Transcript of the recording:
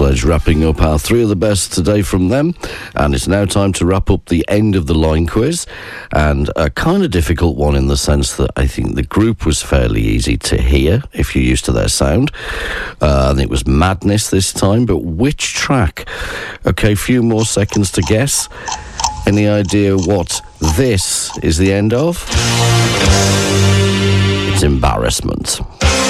Sledge wrapping up our three of the best today from them, and it's now time to wrap up the end of the line quiz, and a kind of difficult one in the sense that I think the group was fairly easy to hear if you're used to their sound. I think it was Madness this time, but which track? Okay, few more seconds to guess. Any idea what this is the end of? It's Embarrassment.